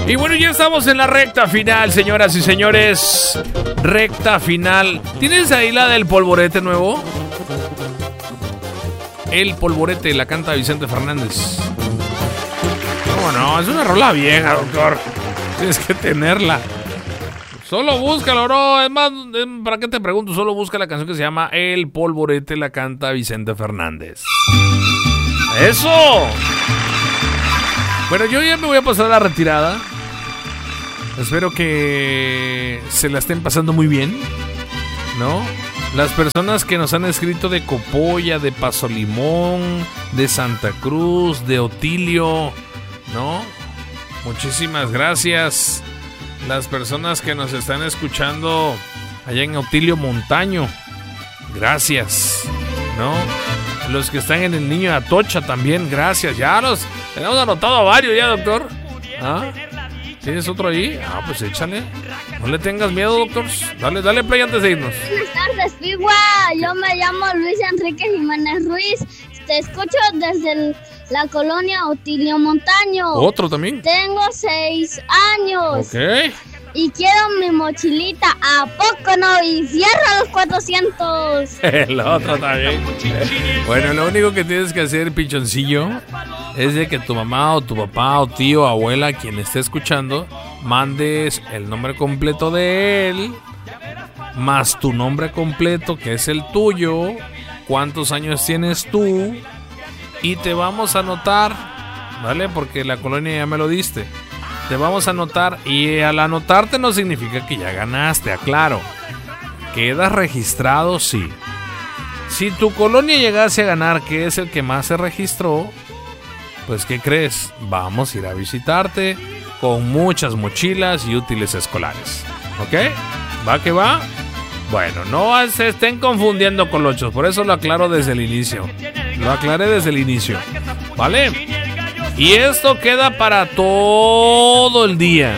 Y bueno, ya estamos en la recta final, señoras y señores. Recta final. ¿Tienes ahí la del polvorete nuevo? El polvorete, la canta Vicente Fernández. No, es una rola vieja, doctor. Tienes que tenerla. Solo búscalo, bro. Es más, ¿para qué te pregunto? Solo busca la canción que se llama El polvorete, la canta Vicente Fernández. ¡Eso! Bueno, yo ya me voy a pasar a la retirada. Espero que se la estén pasando muy bien, ¿no? Las personas que nos han escrito de Copolla, de Paso Limón, de Santa Cruz, de Otilio, ¿no? Muchísimas gracias. Las personas que nos están escuchando allá en Otilio Montaño, gracias, ¿no? Los que están en el Niño de Atocha también, gracias. Ya los tenemos anotado a varios ya, doctor. ¿Ah? ¿Tienes otro ahí? Ah, pues échale. No le tengas miedo, doctor. Dale play antes de irnos. Buenas tardes, Pigua. Yo me llamo Luis Enrique Jiménez Ruiz. Te escucho desde la colonia Otilio Montaño. ¿Otro también? Tengo 6 años. Ok. Y quiero mi mochilita. ¿A poco no? Y cierra los 400. El otro también. Bueno, lo único que tienes que hacer, pichoncillo, es de que tu mamá o tu papá o tío, abuela, quien esté escuchando, mandes el nombre completo de él, más tu nombre completo, que es el tuyo, cuántos años tienes tú, y te vamos a anotar, ¿vale? Porque la colonia ya me lo diste. Te vamos a anotar, y al anotarte no significa que ya ganaste, aclaro. Quedas registrado, sí. Si tu colonia llegase a ganar, que es el que más se registró, pues ¿qué crees? Vamos a ir a visitarte con muchas mochilas y útiles escolares. ¿Ok? ¿Va que va? Bueno, no se estén confundiendo, colochos, por eso lo aclaro desde el inicio. Lo aclaré desde el inicio, ¿vale? Y esto queda para todo el día.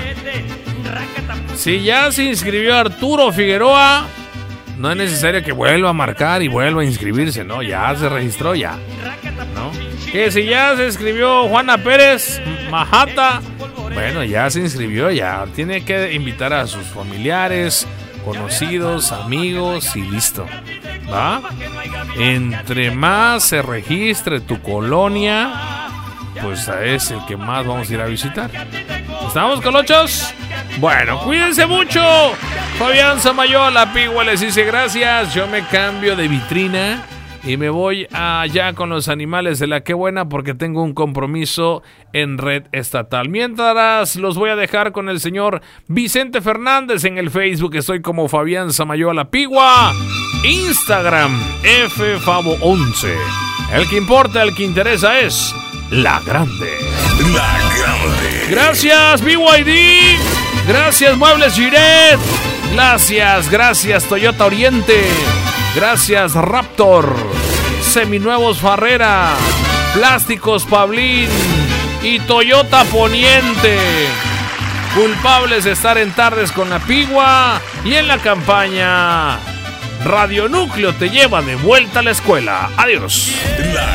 Si ya se inscribió Arturo Figueroa, no es necesario que vuelva a marcar y vuelva a inscribirse, ¿no? Ya se registró, ya, ¿no? Que si ya se inscribió Juana Pérez Majata, bueno, ya se inscribió, ya tiene que invitar a sus familiares, conocidos, amigos y listo, ¿va? Entre más se registre tu colonia, pues es el que más vamos a ir a visitar. ¿Estamos, colochos? Bueno, cuídense mucho. Fabián Samayoa, Pigua, les dice gracias. Yo me cambio de vitrina y me voy allá con los animales de la Qué Buena porque tengo un compromiso en red estatal. Mientras los voy a dejar con el señor Vicente Fernández en el Facebook. Estoy como Fabián Samayoa, Pigua. Instagram, FFavo11. El que importa, el que interesa es La Grande. La Grande. Gracias, BYD. Gracias, Muebles Giret. Gracias, Toyota Oriente. Gracias, Raptor. Seminuevos Farrera. Plásticos Pablín. Y Toyota Poniente. Culpables de estar en Tardes con la Pigua. Y en la campaña Radio Núcleo te lleva de vuelta a la escuela. Adiós.